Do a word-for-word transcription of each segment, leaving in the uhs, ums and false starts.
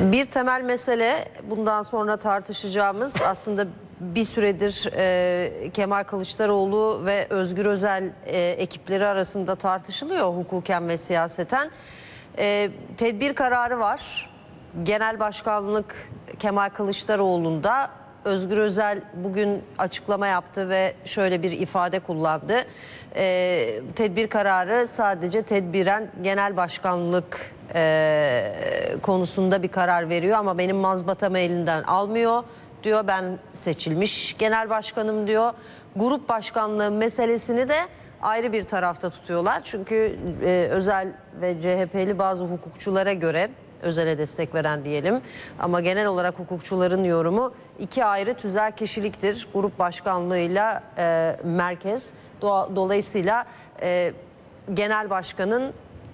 Bir temel mesele bundan sonra tartışacağımız aslında bir süredir e, Kemal Kılıçdaroğlu ve Özgür Özel e, ekipleri arasında tartışılıyor hukuken ve siyaseten. E, tedbir kararı var. Genel başkanlık Kemal Kılıçdaroğlu'nda. Özgür Özel bugün açıklama yaptı ve şöyle bir ifade kullandı. E, tedbir kararı sadece tedbiren genel başkanlık e, konusunda bir karar veriyor ama benim mazbatamı elinden almıyor diyor. Ben seçilmiş genel başkanım diyor. Grup başkanlığı meselesini de ayrı bir tarafta tutuyorlar. Çünkü e, Özel ve C H P'li bazı hukukçulara göre, Özel'e destek veren diyelim ama genel olarak hukukçuların yorumu iki ayrı tüzel kişiliktir. Grup başkanlığıyla e, merkez. Dolayısıyla e, genel başkanın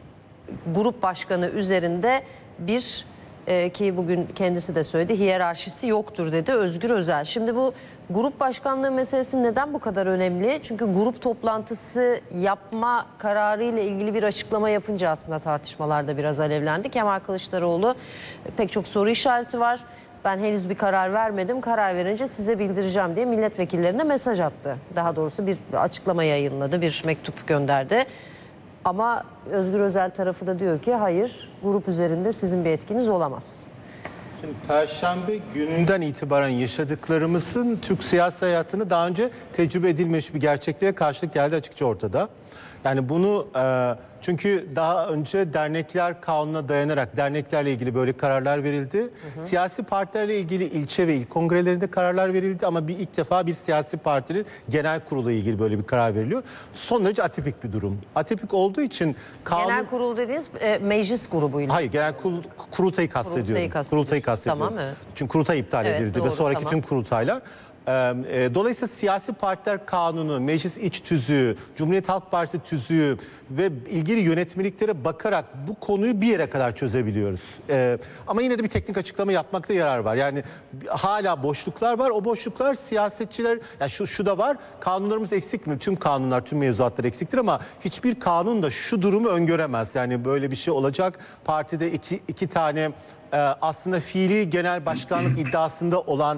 grup başkanı üzerinde bir e, ki bugün kendisi de söyledi, hiyerarşisi yoktur dedi Özgür Özel. Şimdi bu grup başkanlığı meselesi neden bu kadar önemli? Çünkü grup toplantısı yapma kararı ile ilgili bir açıklama yapınca aslında tartışmalarda biraz alevlendi. Kemal Kılıçdaroğlu pek çok soru işareti var. Ben henüz bir karar vermedim. Karar verince size bildireceğim diye milletvekillerine mesaj attı. Daha doğrusu bir açıklama yayınladı, bir mektup gönderdi. Ama Özgür Özel tarafı da diyor ki hayır, grup üzerinde sizin bir etkiniz olamaz. Şimdi Perşembe gününden itibaren yaşadıklarımızın Türk siyasi hayatını daha önce tecrübe edilmemiş bir gerçekliğe karşılık geldi açıkça ortada. Yani bunu e, çünkü daha önce dernekler kanununa dayanarak derneklerle ilgili böyle kararlar verildi. Hı hı. Siyasi partilerle ilgili ilçe ve il kongrelerinde kararlar verildi ama bir ilk defa bir siyasi partinin genel kurulu ile ilgili böyle bir karar veriliyor. Son derece atipik bir durum. Atipik olduğu için kanun... Genel kurul dediğiniz e, meclis grubuyla. Hayır, genel kurul, kurultayı kastediyorum. Kurultayı kastediyorum. Kurultayı kastediyorum. Tamam, evet. Çünkü kurultay iptal evet, edildi doğru, ve sonraki tamam. tüm kurultaylar. Dolayısıyla siyasi partiler kanunu, meclis iç tüzüğü, Cumhuriyet Halk Partisi tüzüğü ve ilgili yönetmeliklere bakarak bu konuyu bir yere kadar çözebiliyoruz. Ama yine de bir teknik açıklama yapmakta yarar var. Yani hala boşluklar var. O boşluklar siyasetçiler, yani şu, şu da var, kanunlarımız eksik mi? Tüm kanunlar, tüm mevzuatlar eksiktir ama hiçbir kanun da şu durumu öngöremez. Yani böyle bir şey olacak. Partide iki, iki tane aslında fiili genel başkanlık iddiasında olan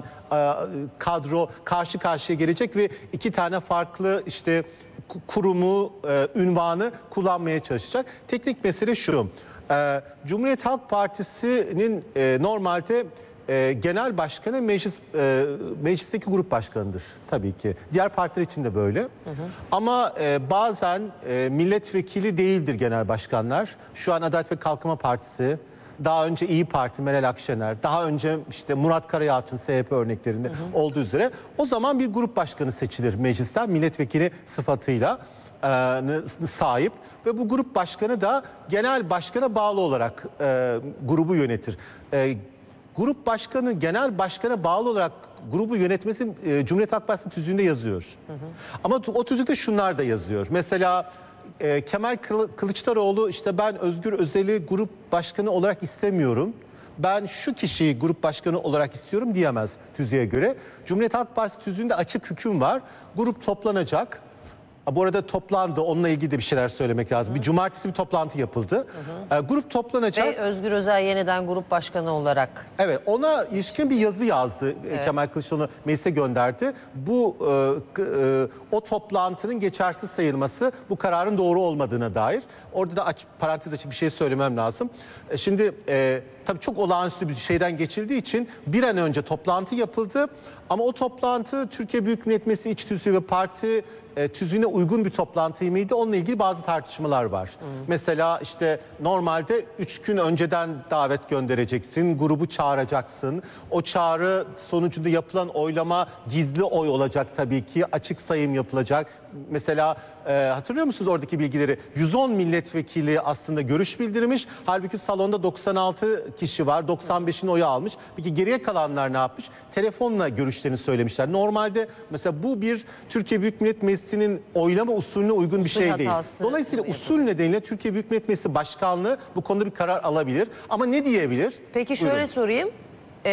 kadro karşı karşıya gelecek ve iki tane farklı işte kurumu, ünvanı kullanmaya çalışacak. Teknik mesele şu. Cumhuriyet Halk Partisi'nin normalde genel başkanı meclis meclisteki grup başkanıdır tabii ki. Diğer partiler için de böyle. Hı hı. Ama bazen milletvekili değildir genel başkanlar. Şu an Adalet ve Kalkınma Partisi, daha önce İyi Parti, Meral Akşener, daha önce işte Murat Karayalçın S H P örneklerinde hı hı. olduğu üzere o zaman bir grup başkanı seçilir meclisten milletvekili sıfatıyla e, sahip ve bu grup başkanı da genel başkana bağlı olarak e, grubu yönetir. E, grup başkanı genel başkana bağlı olarak grubu yönetmesi e, Cumhuriyet Halk Partisi'nin tüzüğünde yazıyor. Hı hı. Ama o tüzükte şunlar da yazıyor. Mesela Kemal Kılıçdaroğlu işte ben Özgür Özel'i grup başkanı olarak istemiyorum, ben şu kişiyi grup başkanı olarak istiyorum diyemez tüzüğe göre. Cumhuriyet Halk Partisi tüzüğünde açık hüküm var. Grup toplanacak. Bu arada toplandı. Onunla ilgili de bir şeyler söylemek lazım. Hı. Bir cumartesi bir toplantı yapıldı. Hı hı. Grup toplanacak. Ve Özgür Özel yeniden grup başkanı olarak. Evet, ona ilişkin bir yazı yazdı. Evet. Kemal Kılıçdaroğlu meclise gönderdi. Bu e, e, o toplantının geçersiz sayılması bu kararın doğru olmadığına dair. Orada da aç, parantez açıp bir şey söylemem lazım. E, şimdi e, tabii çok olağanüstü bir şeyden geçildiği için bir an önce toplantı yapıldı. Ama o toplantı Türkiye Büyük Millet Meclisi iç tüzüğü ve parti e, tüzüğüne uygun bir toplantı mıydı? Onunla ilgili bazı tartışmalar var. Hmm. Mesela işte normalde üç gün önceden davet göndereceksin, grubu çağıracaksın. O çağrı sonucunda yapılan oylama gizli oy olacak tabii ki, açık sayım yapılacak. Mesela e, hatırlıyor musunuz oradaki bilgileri? yüz on milletvekili aslında görüş bildirmiş. Halbuki salonda doksan altı kişi var. doksan beşin oyu almış. Peki geriye kalanlar ne yapmış? Telefonla görüşlerini söylemişler. Normalde mesela bu bir Türkiye Büyük Millet Meclisi'nin oylama usulüne uygun usul bir şey değil. Dolayısıyla usul nedeniyle Türkiye Büyük Millet Meclisi Başkanlığı bu konuda bir karar alabilir. Ama ne diyebilir? Peki şöyle Buyurun. sorayım. Ee,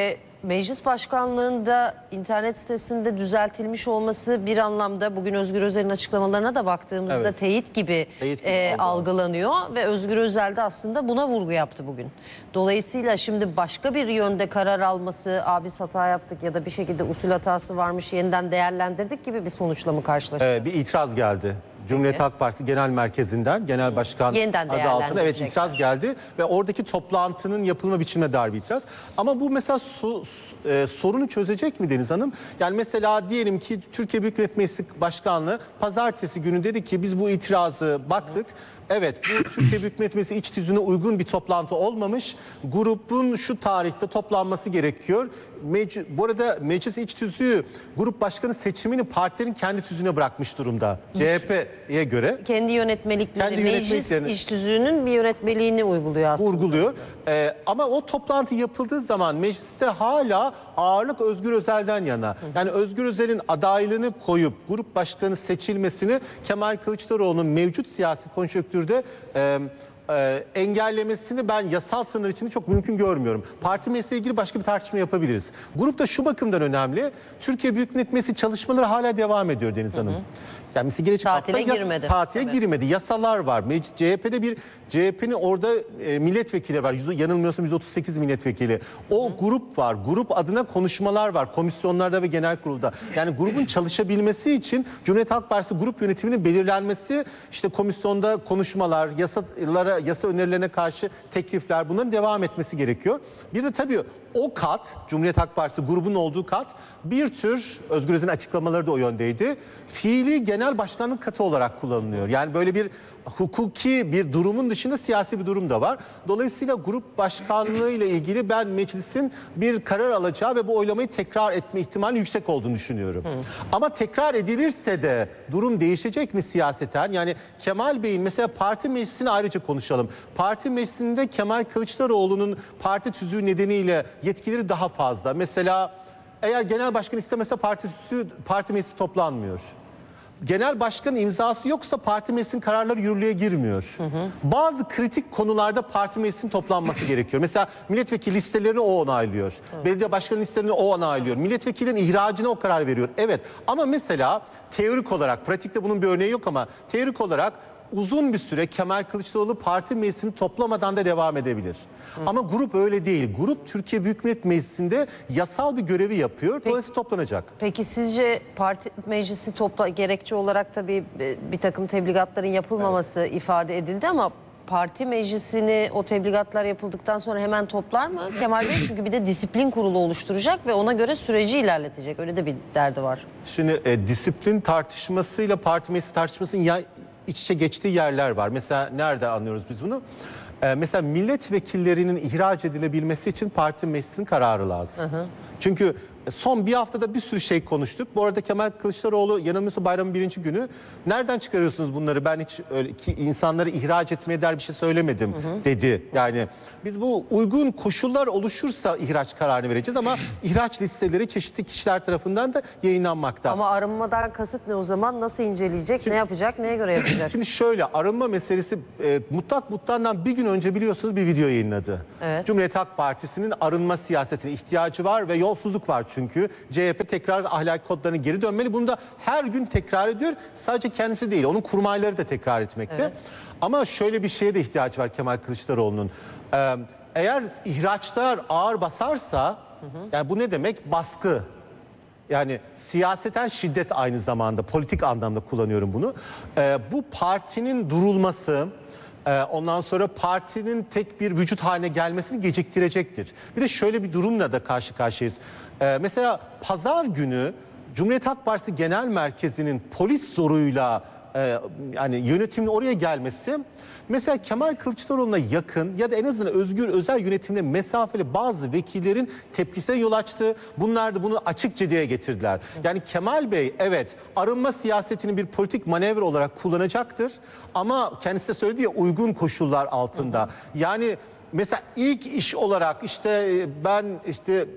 meclis başkanlığında internet sitesinde düzeltilmiş olması bir anlamda bugün Özgür Özel'in açıklamalarına da baktığımızda Evet. teyit gibi, Teyit gibi e, algılanıyor. algılanıyor ve Özgür Özel de aslında buna vurgu yaptı bugün. Dolayısıyla şimdi başka bir yönde karar alması, abi biz hata yaptık ya da bir şekilde usul hatası varmış yeniden değerlendirdik gibi bir sonuçla mı karşılaşacağız? Ee, bir itiraz geldi. Cumhuriyet Halk Partisi Genel Merkezi'nden, Genel Başkan Yeniden adı altında evet değerlendirecekler. itiraz geldi ve oradaki toplantının yapılma biçimine dair bir itiraz. Ama bu mesela so- e, sorunu çözecek mi Deniz Hanım? Yani mesela diyelim ki Türkiye Büyük Millet Meclisi Başkanlığı pazartesi günü dedi ki biz bu itirazı baktık. Evet, bu Türkiye Büyük Millet Meclisi iç tüzüğüne uygun bir toplantı olmamış. Grubun şu tarihte toplanması gerekiyor. Mec- bu arada meclis iç tüzüğü grup başkanı seçimini partilerin kendi tüzüğüne bırakmış durumda. C H P'ye göre. Kendi yönetmelikleri, Kendi meclis yönetmeliklerini- iç tüzüğünün bir yönetmeliğini uyguluyor aslında. Vurguluyor. Ee, ama o toplantı yapıldığı zaman mecliste hala ağırlık Özgür Özel'den yana. Yani Özgür Özel'in adaylığını koyup grup başkanı seçilmesini Kemal Kılıçdaroğlu'nun mevcut siyasi konjonktürde e, e, engellemesini ben yasal sınır içinde çok mümkün görmüyorum. Parti meclisiyle ilgili başka bir tartışma yapabiliriz. Grup da şu bakımdan önemli. Türkiye Büyük Millet Meclisi çalışmaları hala devam ediyor Deniz Hanım. Yani mesela gelecek Tatile hafta yas- girmedi. tatile Evet. girmedi. Yasalar var. Mec- C H P'de bir C H P'nin orada e, milletvekili var. Yüz, yanılmıyorsam yüz otuz sekiz milletvekili. O Hı. grup var. Grup adına konuşmalar var. Komisyonlarda ve genel kurulda. Yani grubun çalışabilmesi için Cumhuriyet Halk Partisi grup yönetiminin belirlenmesi, işte komisyonda konuşmalar, yasalara, yasa önerilerine karşı teklifler, bunların devam etmesi gerekiyor. Bir de tabii o kat, Cumhuriyet Halk Partisi grubun olduğu kat bir tür, Özgür Özel'in açıklamaları da o yöndeydi, fiili genel başkanlık katı olarak kullanılıyor. Yani böyle bir hukuki bir durumun dışında siyasi bir durum da var. Dolayısıyla grup başkanlığı ile ilgili ben meclisin bir karar alacağı ve bu oylamayı tekrar etme ihtimali yüksek olduğunu düşünüyorum. Hı. Ama tekrar edilirse de durum değişecek mi siyaseten? Yani Kemal Bey'in mesela parti meclisini ayrıca konuşalım. Parti meclisinde Kemal Kılıçdaroğlu'nun parti tüzüğü nedeniyle yetkileri daha fazla. Mesela eğer genel başkan istemese parti, tüzüğü, parti meclisi toplanmıyor. Genel başkanın imzası yoksa parti meclisinin kararları yürürlüğe girmiyor. Hı hı. Bazı kritik konularda parti meclisinin toplanması gerekiyor. Mesela milletvekili listelerini o onaylıyor. Hı. Belediye başkanı listelerini o onaylıyor. Milletvekilinin ihracına o karar veriyor. Evet, ama mesela teorik olarak, pratikte bunun bir örneği yok ama teorik olarak uzun bir süre Kemal Kılıçdaroğlu parti meclisini toplamadan da devam edebilir. Hı. Ama grup öyle değil. Grup Türkiye Büyük Millet Meclisi'nde yasal bir görevi yapıyor. Peki, dolayısıyla toplanacak. Peki sizce parti meclisi topla gerekçe olarak tabii bir takım tebligatların yapılmaması evet. ifade edildi ama parti meclisini o tebligatlar yapıldıktan sonra hemen toplar mı Kemal Bey? Çünkü bir de disiplin kurulu oluşturacak ve ona göre süreci ilerletecek. Öyle de bir derdi var. Şimdi e, disiplin tartışmasıyla parti meclisi tartışmasının ya, iç içe geçtiği yerler var. Mesela nerede anlıyoruz biz bunu? Ee, mesela milletvekillerinin ihraç edilebilmesi için parti meclisinin kararı lazım. Hı hı. Çünkü son bir haftada bir sürü şey konuştuk. Bu arada Kemal Kılıçdaroğlu yanılmıyorsa bayramın birinci günü nereden çıkarıyorsunuz bunları, ben hiç öyle ki insanları ihraç etmeye der bir şey söylemedim hı hı. dedi. Yani biz bu uygun koşullar oluşursa ihraç kararını vereceğiz ama ihraç listeleri çeşitli kişiler tarafından da yayınlanmakta. Ama arınmadan kasıt ne o zaman? Nasıl inceleyecek? Şimdi, ne yapacak? Neye göre yapacak? Şimdi şöyle, arınma meselesi e, mutlak muhtardan bir gün önce biliyorsunuz bir video yayınladı. Evet. Cumhuriyet Halk Partisi'nin arınma siyasetine ihtiyacı var ve yolsuzluk var çünkü. C H P tekrar ahlaki kodlarına geri dönmeli. Bunu da her gün tekrar ediyor. Sadece kendisi değil, onun kurmayları da tekrar etmekte. Evet. Ama şöyle bir şeye de ihtiyaç var Kemal Kılıçdaroğlu'nun. Ee, eğer ihraçlar ağır basarsa, hı hı. yani bu ne demek? Baskı. Yani siyaseten şiddet aynı zamanda, politik anlamda kullanıyorum bunu. Ee, bu partinin durulması, e, ondan sonra partinin tek bir vücut haline gelmesini geciktirecektir. Bir de şöyle bir durumla da karşı karşıyayız. Ee, mesela pazar günü Cumhuriyet Halk Partisi Genel Merkezi'nin polis zoruyla e, yani yönetimin oraya gelmesi, mesela Kemal Kılıçdaroğlu'na yakın ya da en azından Özgür Özel yönetimine mesafeli bazı vekillerin tepkisine yol açtı. Bunlar da bunu açıkça dile getirdiler. Yani Kemal Bey evet arınma siyasetini bir politik manevra olarak kullanacaktır ama kendisi de söyledi ya, uygun koşullar altında. Yani mesela ilk iş olarak işte ben işte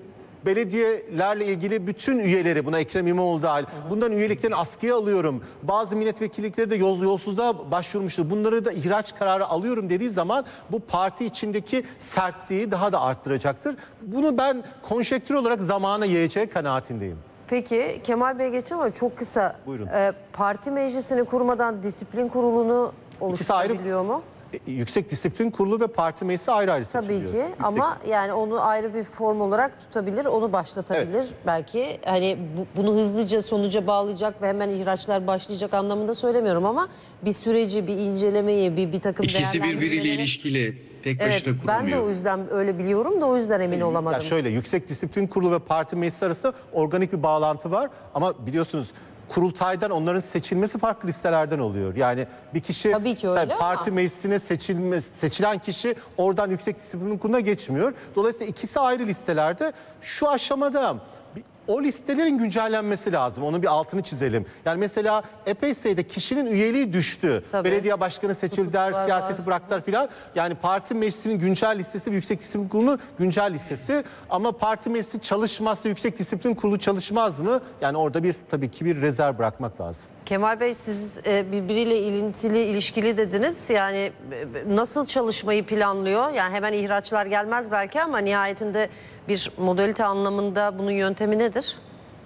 Belediyelerle ilgili bütün üyeleri, buna Ekrem İmamoğlu dahil, bunların üyeliklerini askıya alıyorum. Bazı milletvekillikleri de yol, yolsuzluğa başvurmuştu. Bunları da ihraç kararı alıyorum dediği zaman bu parti içindeki sertliği daha da arttıracaktır. Bunu ben konjektür olarak zamana yayacak kanaatindeyim. Peki Kemal Bey geçeceğim ama çok kısa. Buyurun. Ee, parti meclisini kurmadan disiplin kurulunu oluşturabiliyor mu? E, Yüksek Disiplin Kurulu ve parti meclisi ayrı ayrı seçiliyor. Tabii ki Yüksek... ama yani onu ayrı bir form olarak tutabilir, onu başlatabilir. Evet. Belki hani bu, bunu hızlıca sonuca bağlayacak ve hemen ihraçlar başlayacak anlamında söylemiyorum ama bir süreci, bir incelemeyi, bir, bir takım İkisi birbiriyle ilişkili, tek evet, başına kurulmuyor. Ben de o yüzden öyle biliyorum da o yüzden emin Ya olamadım. şöyle, Yüksek Disiplin Kurulu ve parti meclisi arasında organik bir bağlantı var ama biliyorsunuz kurultaydan onların seçilmesi farklı listelerden oluyor. Yani bir kişi Tabii ki öyle yani parti ama. meclisine seçilme, seçilen kişi oradan Yüksek Disiplin Kurulu'na geçmiyor. Dolayısıyla ikisi ayrı listelerde. Şu aşamada o listelerin güncellenmesi lazım. Onun bir altını çizelim. Yani mesela epey sayıda kişinin üyeliği düştü. Tabii. Belediye başkanı seçildiler, siyaseti var. bıraktılar filan. Yani parti meclisinin güncel listesi ve Yüksek Disiplin Kurulu'nun güncel listesi. Ama parti meclisi çalışmazsa Yüksek Disiplin Kurulu çalışmaz mı? Yani orada bir tabii ki bir rezerv bırakmak lazım. Kemal Bey siz e, birbiriyle ilintili, ilişkili dediniz. Yani e, nasıl çalışmayı planlıyor? Yani hemen ihraçlar gelmez belki ama nihayetinde bir modalite anlamında bunun yöntemi nedir?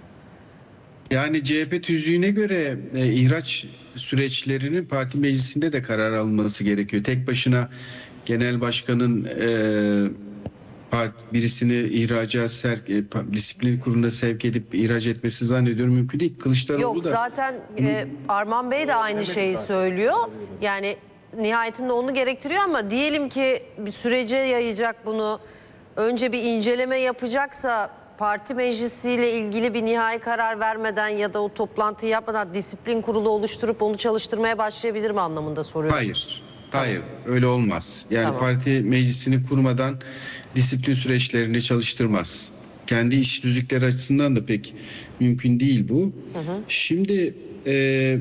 Yani C H P tüzüğüne göre e, ihraç süreçlerinin parti meclisinde de karar alınması gerekiyor. Tek başına genel başkanın e, part, birisini ihraca serk, e, disiplin kuruluna sevk edip ihraç etmesi zannediyorum mümkün değil. Kılıçdaroğlu Yok da zaten e, Arman Bey de aynı şeyi söylüyor. Yani nihayetinde onu gerektiriyor ama diyelim ki bir sürece yayacak bunu. Önce bir inceleme yapacaksa parti meclisiyle ilgili bir nihai karar vermeden ya da o toplantıyı yapmadan disiplin kurulu oluşturup onu çalıştırmaya başlayabilir mi anlamında soruyorum. hayır. Hayır, öyle olmaz. Yani Tamam. parti meclisini kurmadan disiplin süreçlerini çalıştırmaz. Kendi iş tüzükleri açısından da pek mümkün değil bu. Hı hı. Şimdi e,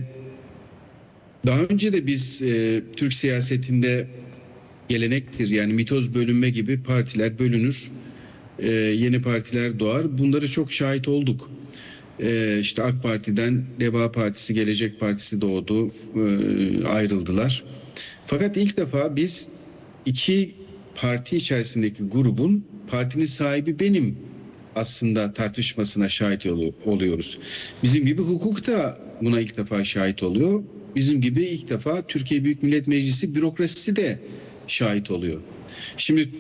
daha önce de biz e, Türk siyasetinde gelenektir. Yani mitoz bölünme gibi partiler bölünür. E, yeni partiler doğar. Bunları çok şahit olduk. E, işte AK Parti'den Deva Partisi, Gelecek Partisi doğdu. E, ayrıldılar. Fakat ilk defa biz iki parti içerisindeki grubun partinin sahibi benim aslında tartışmasına şahit oluyoruz. Bizim gibi hukuk da buna ilk defa şahit oluyor. Bizim gibi ilk defa Türkiye Büyük Millet Meclisi bürokrasisi de şahit oluyor. Şimdi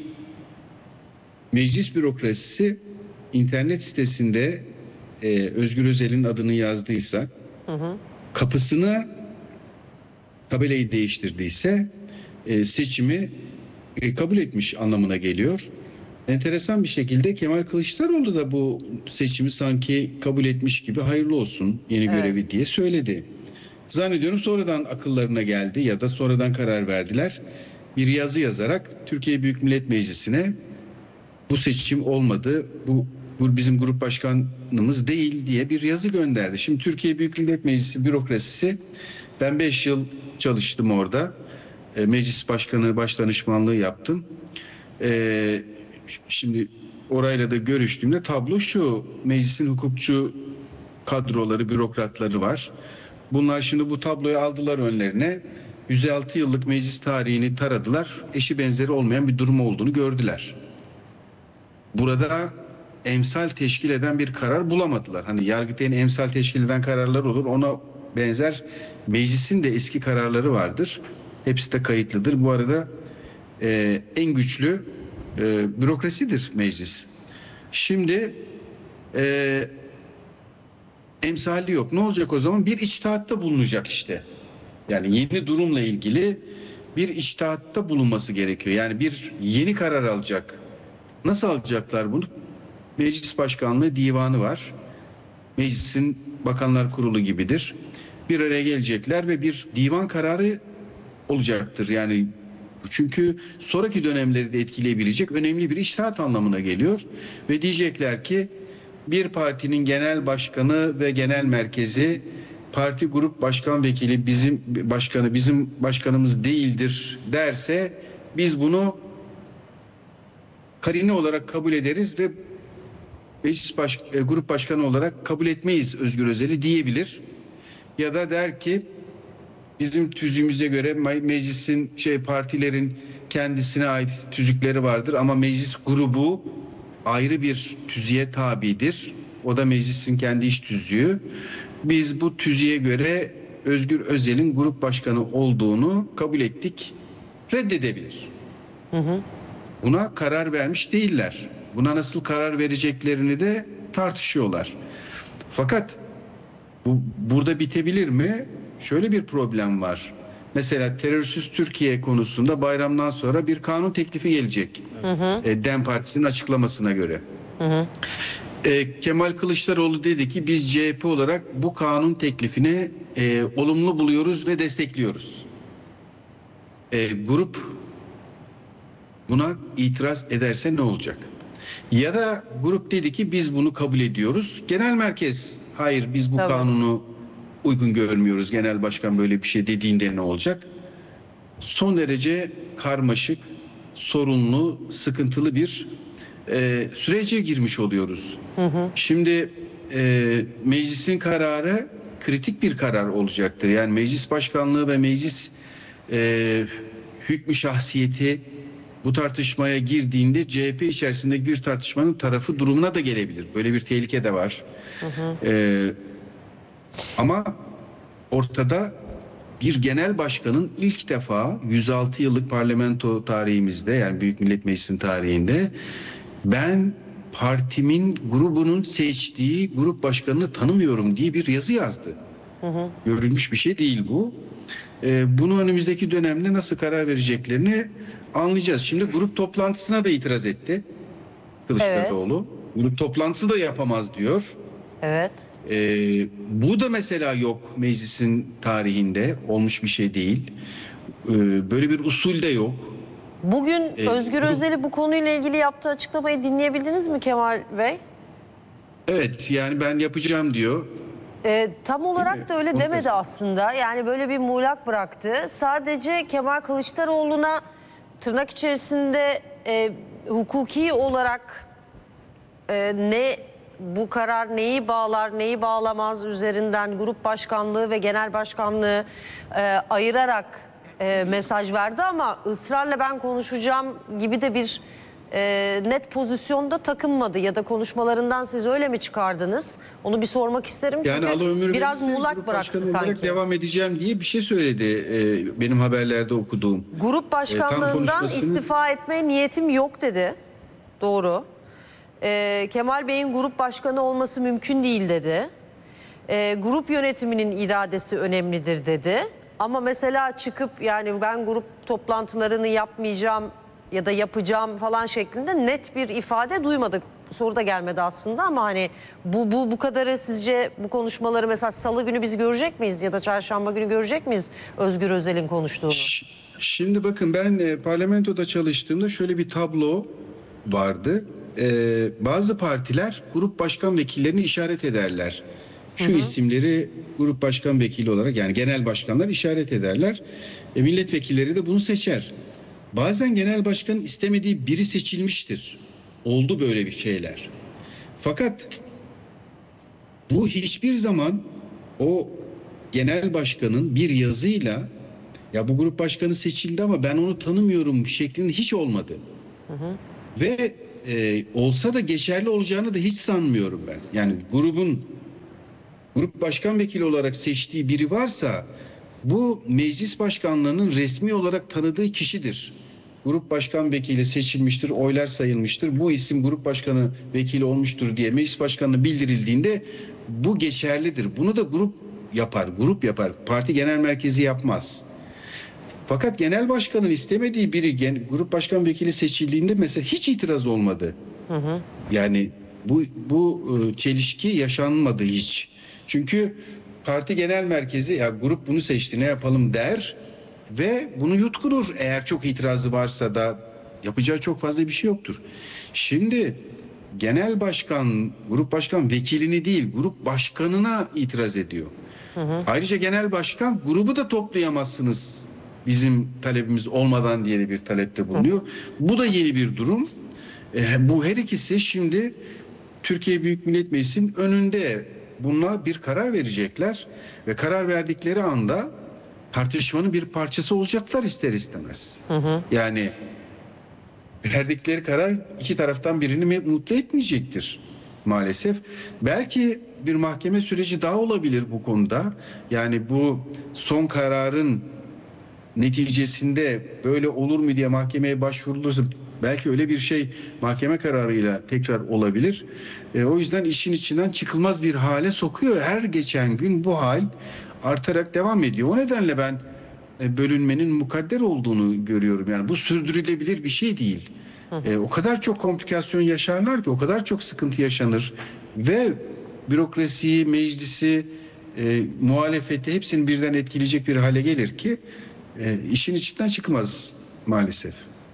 meclis bürokrasisi internet sitesinde e, Özgür Özel'in adını yazdıysa, hı hı. kapısına tabelayı değiştirdiyse e, seçimi e, kabul etmiş anlamına geliyor. Enteresan bir şekilde Kemal Kılıçdaroğlu da bu seçimi sanki kabul etmiş gibi hayırlı olsun yeni evet. görevi diye söyledi. Zannediyorum sonradan akıllarına geldi ya da sonradan karar verdiler. Bir yazı yazarak Türkiye Büyük Millet Meclisi'ne bu seçim olmadı, bu, bu bizim grup başkanımız değil diye bir yazı gönderdi. Şimdi Türkiye Büyük Millet Meclisi bürokrasisi, ben beş yıl çalıştım orada. E, meclis başkanı başdanışmanlığı yaptım. E, şimdi orayla da görüştüğümde tablo şu: meclisin hukukçu kadroları, bürokratları var. Bunlar şimdi bu tabloyu aldılar önlerine. yüz altı yıllık meclis tarihini taradılar. Eşi benzeri olmayan bir durum olduğunu gördüler. Burada emsal teşkil eden bir karar bulamadılar. Hani Yargıtay'ın emsal teşkil eden kararlar olur. Ona benzer meclisin de eski kararları vardır. Hepsi de kayıtlıdır. Bu arada e, en güçlü e, bürokrasidir meclis. Şimdi e, emsali yok. Ne olacak o zaman? Bir içtihatta bulunacak işte. Yani yeni durumla ilgili bir içtihatta bulunması gerekiyor. Yani bir yeni karar alacak. Nasıl alacaklar bunu? Meclis Başkanlığı divanı var. Meclisin Bakanlar Kurulu gibidir. Bir araya gelecekler ve bir divan kararı olacaktır. Yani çünkü sonraki dönemleri de etkileyebilecek önemli bir içtihat anlamına geliyor. Ve diyecekler ki bir partinin genel başkanı ve genel merkezi parti grup başkan vekili bizim başkanı bizim başkanımız değildir derse biz bunu karine olarak kabul ederiz ve meclis baş, e, grup başkanı olarak kabul etmeyiz Özgür Özel'i diyebilir. Ya da der ki bizim tüzüğümüze göre meclisin şey partilerin kendisine ait tüzükleri vardır ama meclis grubu ayrı bir tüzüğe tabidir. O da meclisin kendi iş tüzüğü. Biz bu tüzüğe göre Özgür Özel'in grup başkanı olduğunu kabul ettik. Reddedebilir. Hı hı. Buna karar vermiş değiller. Buna nasıl karar vereceklerini de tartışıyorlar. Fakat bu burada bitebilir mi? Şöyle bir problem var. Mesela terörsüz Türkiye konusunda bayramdan sonra bir kanun teklifi gelecek. Hı hı. E, DEM Partisi'nin açıklamasına göre. Hı hı. E, Kemal Kılıçdaroğlu dedi ki biz C H P olarak bu kanun teklifini e, olumlu buluyoruz ve destekliyoruz. E, grup buna itiraz ederse ne olacak? Ya da grup dedi ki biz bunu kabul ediyoruz. Genel merkez hayır biz bu Tabii. kanunu uygun görmüyoruz. Genel başkan böyle bir şey dediğinde ne olacak? Son derece karmaşık, sorunlu, sıkıntılı bir e, sürece girmiş oluyoruz. Hı hı. Şimdi e, meclisin kararı kritik bir karar olacaktır. Yani meclis başkanlığı ve meclis e, hükmü şahsiyeti bu tartışmaya girdiğinde C H P içerisindeki bir tartışmanın tarafı durumuna da gelebilir. Böyle bir tehlike de var. Hı hı. Ee, ama ortada bir genel başkanın ilk defa yüz altı yıllık parlamento tarihimizde yani Büyük Millet Meclisi'nin tarihinde ben partimin grubunun seçtiği grup başkanını tanımıyorum diye bir yazı yazdı. Hı hı. Görülmüş bir şey değil bu. Ee, bunu önümüzdeki dönemde nasıl karar vereceklerini anlayacağız. Şimdi grup toplantısına da itiraz etti Kılıçdaroğlu. Evet. Grup toplantısı da yapamaz diyor. Evet. Ee, bu da mesela yok meclisin tarihinde olmuş bir şey değil. Ee, böyle bir usul de yok. Bugün ee, Özgür Özel'i bu konuyla ilgili yaptığı açıklamayı dinleyebildiniz mi Kemal Bey? Evet yani ben yapacağım diyor. E, tam olarak da öyle demedi aslında. Yani böyle bir muğlak bıraktı. Sadece Kemal Kılıçdaroğlu'na tırnak içerisinde e, hukuki olarak e, ne bu karar neyi bağlar neyi bağlamaz üzerinden grup başkanlığı ve genel başkanlığı e, ayırarak e, mesaj verdi ama ısrarla ben konuşacağım gibi de bir e, net pozisyonda takınmadı ya da konuşmalarından siz öyle mi çıkardınız? Onu bir sormak isterim. Yani çünkü biraz muğlak bıraktı sanki. Devam edeceğim diye bir şey söyledi e, benim haberlerde okuduğum. Grup başkanlığından e, konuşmasını... istifa etmeye niyetim yok dedi. Doğru. E, Kemal Bey'in grup başkanı olması mümkün değil dedi. E, grup yönetiminin iradesi önemlidir dedi. Ama mesela çıkıp yani ben grup toplantılarını yapmayacağım ya da yapacağım falan şeklinde net bir ifade duymadık. Soru da gelmedi aslında ama hani bu bu bu kadarı sizce bu konuşmaları mesela salı günü biz görecek miyiz ya da çarşamba günü görecek miyiz Özgür Özel'in konuştuğunu? Şimdi bakın ben e, parlamentoda çalıştığımda şöyle bir tablo vardı. Ee, bazı partiler grup başkan vekillerini işaret ederler. Şu hı hı. isimleri grup başkan vekili olarak yani genel başkanlar işaret ederler. E, milletvekilleri de bunu seçer. Bazen genel başkanın istemediği biri seçilmiştir. Oldu böyle bir şeyler. Fakat bu hiçbir zaman o genel başkanın bir yazıyla ya bu grup başkanı seçildi ama ben onu tanımıyorum şeklinde hiç olmadı. Hı hı. Ve e, olsa da geçerli olacağını da hiç sanmıyorum ben. Yani grubun grup başkan vekili olarak seçtiği biri varsa bu meclis başkanlığının resmi olarak tanıdığı kişidir. Grup başkan vekili seçilmiştir, oylar sayılmıştır. Bu isim grup başkanı vekili olmuştur diye meclis başkanına bildirildiğinde bu geçerlidir. Bunu da grup yapar, grup yapar. Parti genel merkezi yapmaz. Fakat genel başkanın istemediği biri gen, grup başkan vekili seçildiğinde mesela hiç itiraz olmadı. Hı hı. Yani bu bu çelişki yaşanmadı hiç. Çünkü parti genel merkezi ya grup bunu seçti ne yapalım der ve bunu yutkunur. Eğer çok itirazı varsa da yapacağı çok fazla bir şey yoktur. Şimdi genel başkan grup başkan vekilini değil grup başkanına itiraz ediyor. Hı hı. Ayrıca genel başkan grubu da toplayamazsınız bizim talebimiz olmadan diye de bir talepte bulunuyor. Hı. Bu da yeni bir durum. E, bu her ikisi şimdi Türkiye Büyük Millet Meclisi'nin önünde bununla bir karar verecekler ve karar verdikleri anda tartışmanın bir parçası olacaklar ister istemez. Hı hı. Yani verdikleri karar iki taraftan birini mutlu etmeyecektir maalesef. Belki bir mahkeme süreci daha olabilir bu konuda. Yani bu son kararın neticesinde böyle olur mu diye mahkemeye başvurulursa belki öyle bir şey mahkeme kararıyla tekrar olabilir. E, o yüzden işin içinden çıkılmaz bir hale sokuyor. Her geçen gün bu hal artarak devam ediyor. O nedenle ben e, bölünmenin mukadder olduğunu görüyorum. Yani bu sürdürülebilir bir şey değil. E, o kadar çok komplikasyon yaşarlar ki, o kadar çok sıkıntı yaşanır ve bürokrasiyi, meclisi, e, muhalefeti hepsini birden etkileyecek bir hale gelir ki e, işin içinden çıkmaz maalesef.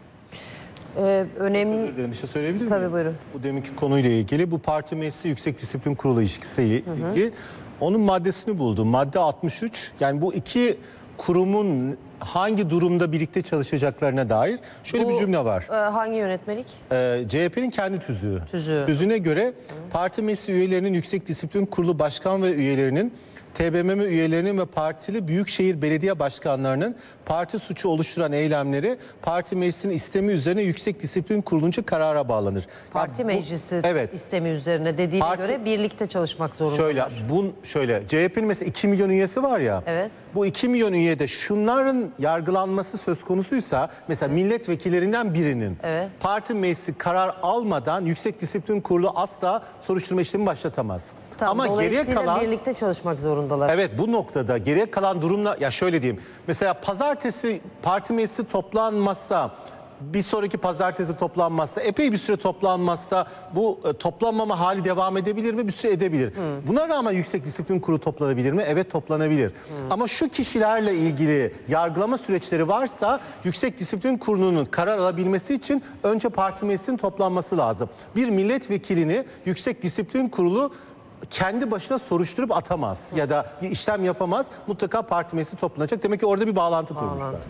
Ee, önemli. Özür dilerim, bir şey söyleyebilir miyim? Tabii, buyurun. Bu deminki konuyla ilgili, bu parti meclisi Yüksek Disiplin Kurulu ilişkisiyle ilgili. Onun maddesini buldum. Madde altmış üç. Yani bu iki kurumun hangi durumda birlikte çalışacaklarına dair şöyle Bu, bir cümle var. E, hangi yönetmelik? Ee, C H P'nin kendi tüzüğü. Tüzüğü. Tüzüğüne göre parti meclisi üyelerinin, Yüksek Disiplin Kurulu başkan ve üyelerinin, T B M M üyelerinin ve partili büyükşehir belediye başkanlarının parti suçu oluşturan eylemleri parti meclisinin istemi üzerine Yüksek Disiplin Kurulu'nca karara bağlanır. Parti Yani bu- meclisi evet. istemi üzerine dediğine Parti- göre birlikte çalışmak zorundalar. Şöyle, bun şöyle C H P'nin mesela iki milyon üyesi var ya. Evet. Bu iki milyon üyede şunların yargılanması söz konusuysa, mesela milletvekillerinden birinin Evet. parti meclisi karar almadan Yüksek Disiplin Kurulu asla soruşturma işlemi başlatamaz. Tamam, Ama geriye dolayısıyla kalan birlikte çalışmak zorundalar. Evet, bu noktada geriye kalan durumla, ya şöyle diyeyim. Mesela pazartesi parti meclisi toplanmazsa, bir sonraki pazartesi toplanmazsa, epey bir süre toplanmazsa bu e, toplanmama hali devam edebilir mi? Bir süre edebilir. Buna rağmen Yüksek Disiplin Kurulu toplanabilir mi? Evet, toplanabilir. Ama şu kişilerle ilgili yargılama süreçleri varsa Yüksek Disiplin Kurulu'nun karar alabilmesi için önce parti meclisinin toplanması lazım. Bir milletvekilini Yüksek Disiplin Kurulu kendi başına soruşturup atamaz ya da bir işlem yapamaz. Mutlaka parti meclisi toplanacak. Demek ki orada bir bağlantı kurmuşlar. Bağlantı.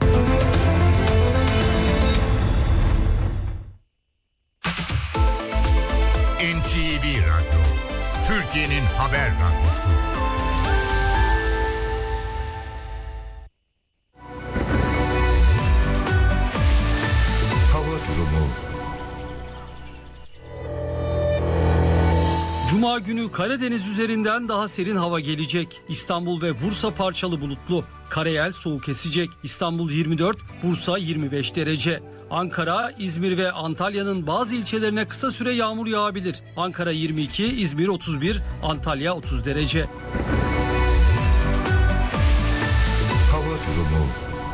N T V Radyo, Türkiye'nin haber radyosu. Hava durumu. Cuma günü Karadeniz üzerinden daha serin hava gelecek. İstanbul ve Bursa parçalı bulutlu. Karayel soğuk esecek. İstanbul yirmi dört, Bursa yirmi beş derece. Ankara, İzmir ve Antalya'nın bazı ilçelerine kısa süre yağmur yağabilir. Ankara yirmi iki, İzmir otuz bir, Antalya otuz derece. Hava durumu.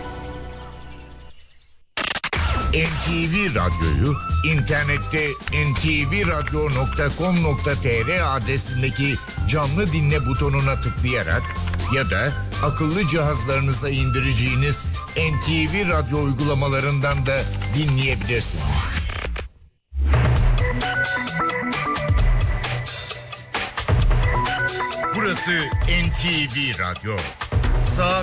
N T V Radyo'yu internette en te ve radyo nokta com nokta tr adresindeki canlı dinle butonuna tıklayarak ya da akıllı cihazlarınıza indireceğiniz N T V Radyo uygulamalarından da dinleyebilirsiniz. Burası N T V Radyo. Saat